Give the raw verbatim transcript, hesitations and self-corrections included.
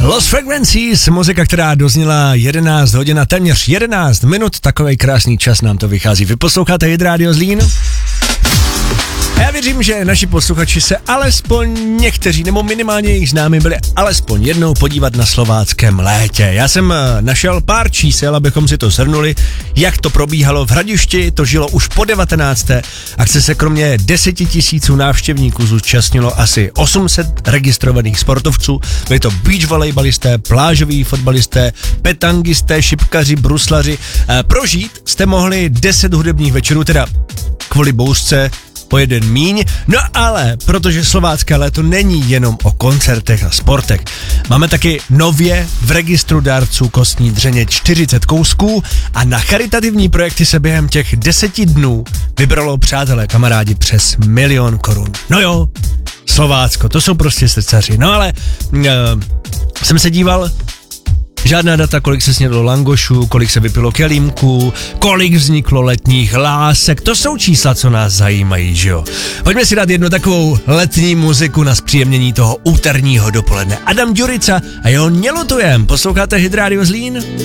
Lost Frequencies, muzika, která dozněla jedenáct hodin a téměř jedenáct minut, takovej krásný čas nám to vychází. Vy posloucháte Hit Radio Zlín? A já věřím, že naši posluchači se alespoň někteří, nebo minimálně jejich známí byli alespoň jednou podívat na slováckém létě. Já jsem našel pár čísel, abychom si to shrnuli, jak to probíhalo v Hradišti, to žilo už po devatenácté Akce se kromě deseti tisíců návštěvníků zúčastnilo asi osm set registrovaných sportovců. Byli to beach volejbalisté, plážoví fotbalisté, petangisté, šipkaři, bruslaři. E, prožít jste mohli deset hudebních večerů, teda kvůli bouřce po jeden míň, no ale protože slovácké léto není jenom o koncertech a sportech. Máme taky nově v registru dárců kostní dřeně čtyřicet kousků a na charitativní projekty se během těch deseti dnů vybralo, přátelé, kamarádi, přes milion korun. No jo, Slovácko, to jsou prostě srdcaři. No ale uh, jsem se díval, žádná data, kolik se snědlo langošů, kolik se vypilo kelímků, kolik vzniklo letních lásek, to jsou čísla, co nás zajímají, že jo? Pojďme si dát jednu takovou letní muziku na zpříjemnění toho úterního dopoledne. Adam Ďurica a jeho Nelutujem. Posloucháte Hit Radio Zlín?